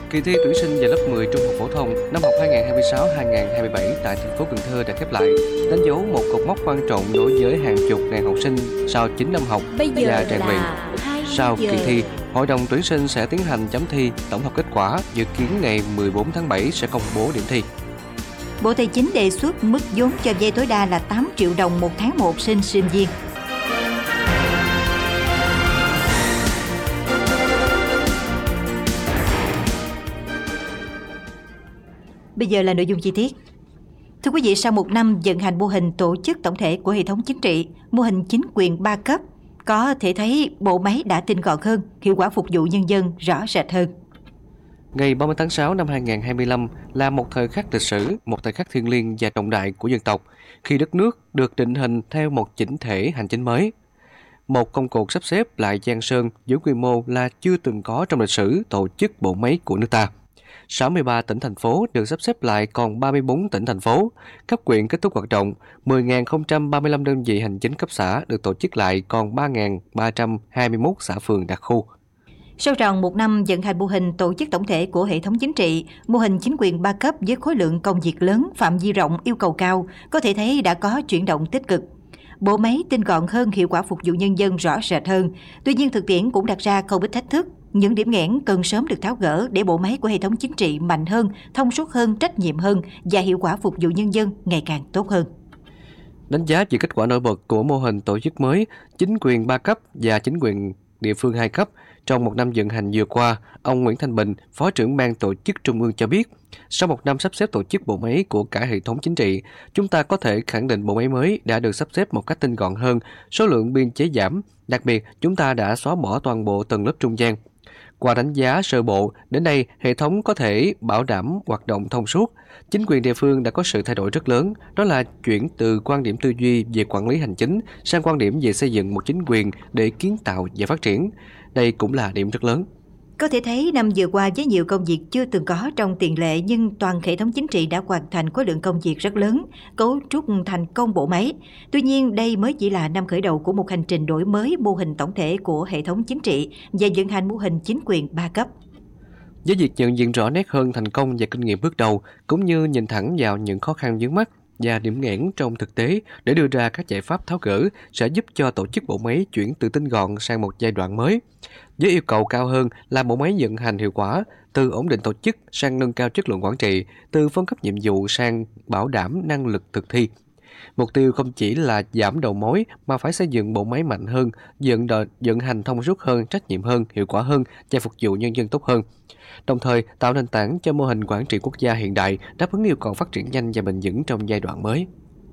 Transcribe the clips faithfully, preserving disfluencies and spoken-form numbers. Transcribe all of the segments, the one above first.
Kỳ thi tuyển sinh vào lớp mười trung học phổ thông năm học hai nghìn không trăm hai mươi sáu hai nghìn không trăm hai mươi bảy tại thành phố Cần Thơ đã khép lại, đánh dấu một cột mốc quan trọng đối với hàng chục ngàn học sinh sau chín năm học và rèn luyện. Sau kỳ thi, Hội đồng tuyển sinh sẽ tiến hành chấm thi, tổng hợp kết quả, dự kiến ngày mười bốn tháng bảy sẽ công bố điểm thi. Bộ Tài chính đề xuất mức vốn cho vay tối đa là tám triệu đồng một tháng một học sinh sinh viên. Bây giờ là nội dung chi tiết. Thưa quý vị, sau một năm vận hành mô hình tổ chức tổng thể của hệ thống chính trị, mô hình chính quyền ba cấp, có thể thấy bộ máy đã tinh gọn hơn, hiệu quả phục vụ nhân dân rõ rệt hơn. Ngày ba mươi tháng sáu năm hai nghìn không trăm hai mươi lăm là một thời khắc lịch sử, một thời khắc thiêng liêng và trọng đại của dân tộc, khi đất nước được định hình theo một chỉnh thể hành chính mới. Một công cuộc sắp xếp lại Giang Sơn với quy mô là chưa từng có trong lịch sử tổ chức bộ máy của nước ta. sáu mươi ba tỉnh thành phố được sắp xếp lại còn ba mươi bốn tỉnh thành phố, cấp huyện kết thúc hoạt động, mười nghìn không trăm ba mươi lăm đơn vị hành chính cấp xã được tổ chức lại còn ba nghìn ba trăm hai mươi mốt xã phường đặc khu. Sau tròn một năm vận hành mô hình tổ chức tổng thể của hệ thống chính trị, mô hình chính quyền ba cấp với khối lượng công việc lớn, phạm vi rộng, yêu cầu cao, có thể thấy đã có chuyển động tích cực. Bộ máy tinh gọn hơn, hiệu quả phục vụ nhân dân rõ rệt hơn. Tuy nhiên thực tiễn cũng đặt ra không ít thách thức. Những điểm nghẽn cần sớm được tháo gỡ để bộ máy của hệ thống chính trị mạnh hơn, thông suốt hơn, trách nhiệm hơn và hiệu quả phục vụ nhân dân ngày càng tốt hơn. Đánh giá về kết quả nổi bật của mô hình tổ chức mới, chính quyền ba cấp và chính quyền địa phương hai cấp trong một năm vận hành vừa qua, ông Nguyễn Thanh Bình, Phó trưởng Ban Tổ chức Trung ương cho biết, sau một năm sắp xếp tổ chức bộ máy của cả hệ thống chính trị, chúng ta có thể khẳng định bộ máy mới đã được sắp xếp một cách tinh gọn hơn, số lượng biên chế giảm, đặc biệt chúng ta đã xóa bỏ toàn bộ tầng lớp trung gian. Qua đánh giá sơ bộ, đến nay hệ thống có thể bảo đảm hoạt động thông suốt. Chính quyền địa phương đã có sự thay đổi rất lớn, đó là chuyển từ quan điểm tư duy về quản lý hành chính sang quan điểm về xây dựng một chính quyền để kiến tạo và phát triển. Đây cũng là điểm rất lớn. Có thể thấy năm vừa qua với nhiều công việc chưa từng có trong tiền lệ, nhưng toàn hệ thống chính trị đã hoàn thành khối lượng công việc rất lớn, cấu trúc thành công bộ máy. Tuy nhiên, đây mới chỉ là năm khởi đầu của một hành trình đổi mới mô hình tổng thể của hệ thống chính trị và vận hành mô hình chính quyền ba cấp. Với việc nhận diện rõ nét hơn thành công và kinh nghiệm bước đầu, cũng như nhìn thẳng vào những khó khăn vướng mắc và điểm nghẽn trong thực tế để đưa ra các giải pháp tháo gỡ sẽ giúp cho tổ chức bộ máy chuyển từ tinh gọn sang một giai đoạn mới. Với yêu cầu cao hơn là bộ máy vận hành hiệu quả, từ ổn định tổ chức sang nâng cao chất lượng quản trị, từ phân cấp nhiệm vụ sang bảo đảm năng lực thực thi. Mục tiêu không chỉ là giảm đầu mối mà phải xây dựng bộ máy mạnh hơn, vận, đợi, vận hành thông suốt hơn, trách nhiệm hơn, hiệu quả hơn và phục vụ nhân dân tốt hơn. Đồng thời tạo nền tảng cho mô hình quản trị quốc gia hiện đại đáp ứng yêu cầu phát triển nhanh và bền vững trong giai đoạn mới.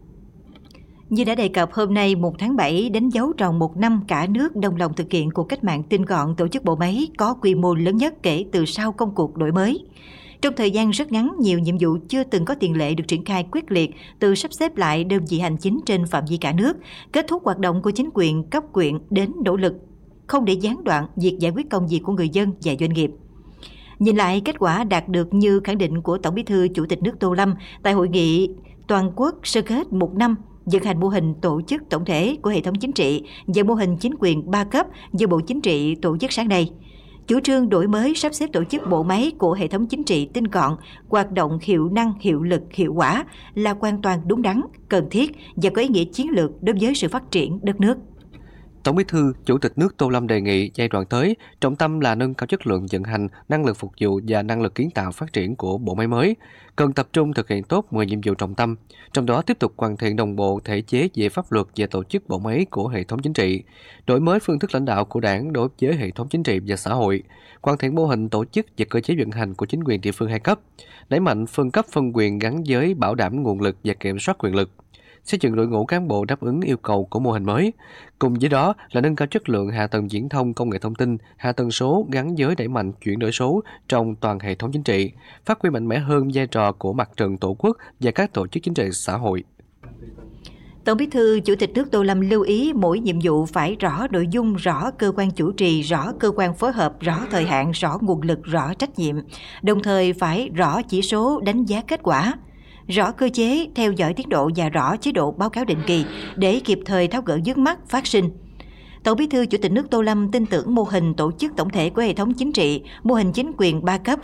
Như đã đề cập, hôm nay một tháng bảy đánh dấu tròn một năm cả nước đồng lòng thực hiện cuộc cách mạng tinh gọn tổ chức bộ máy có quy mô lớn nhất kể từ sau công cuộc đổi mới. Trong thời gian rất ngắn, nhiều nhiệm vụ chưa từng có tiền lệ được triển khai quyết liệt, từ sắp xếp lại đơn vị hành chính trên phạm vi cả nước, kết thúc hoạt động của chính quyền cấp huyện đến nỗ lực không để gián đoạn việc giải quyết công việc của người dân và doanh nghiệp. Nhìn lại kết quả đạt được như khẳng định của Tổng Bí thư Chủ tịch nước Tô Lâm tại hội nghị toàn quốc sơ kết một năm vận hành mô hình tổ chức tổng thể của hệ thống chính trị và mô hình chính quyền ba cấp do Bộ Chính trị tổ chức sáng nay. Chủ trương đổi mới sắp xếp tổ chức bộ máy của hệ thống chính trị tinh gọn, hoạt động hiệu năng, hiệu lực, hiệu quả là hoàn toàn đúng đắn, cần thiết và có ý nghĩa chiến lược đối với sự phát triển đất nước. Tổng Bí thư, Chủ tịch nước Tô Lâm đề nghị giai đoạn tới, trọng tâm là nâng cao chất lượng vận hành, năng lực phục vụ và năng lực kiến tạo phát triển của bộ máy mới. Cần tập trung thực hiện tốt mười nhiệm vụ trọng tâm, trong đó tiếp tục hoàn thiện đồng bộ thể chế về pháp luật và tổ chức bộ máy của hệ thống chính trị, đổi mới phương thức lãnh đạo của Đảng đối với hệ thống chính trị và xã hội, hoàn thiện mô hình tổ chức và cơ chế vận hành của chính quyền địa phương hai cấp, đẩy mạnh phân cấp phân quyền gắn với bảo đảm nguồn lực và kiểm soát quyền lực, xây dựng đội ngũ cán bộ đáp ứng yêu cầu của mô hình mới. Cùng với đó là nâng cao chất lượng hạ tầng viễn thông, công nghệ thông tin, hạ tầng số gắn với đẩy mạnh chuyển đổi số trong toàn hệ thống chính trị, phát huy mạnh mẽ hơn vai trò của mặt trận Tổ quốc và các tổ chức chính trị xã hội. Tổng Bí thư Chủ tịch nước Tô Lâm lưu ý mỗi nhiệm vụ phải rõ nội dung, rõ cơ quan chủ trì, rõ cơ quan phối hợp, rõ thời hạn, rõ nguồn lực, rõ trách nhiệm, đồng thời phải rõ chỉ số đánh giá kết quả, rõ cơ chế theo dõi tiến độ và rõ chế độ báo cáo định kỳ để kịp thời tháo gỡ vướng mắc phát sinh. Tổng Bí thư Chủ tịch nước Tô Lâm tin tưởng mô hình tổ chức tổng thể của hệ thống chính trị, mô hình chính quyền ba cấp